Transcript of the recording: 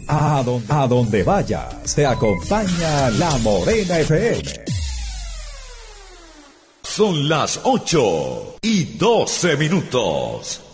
A donde vayas, te acompaña La Morena FM. Son las 8:12.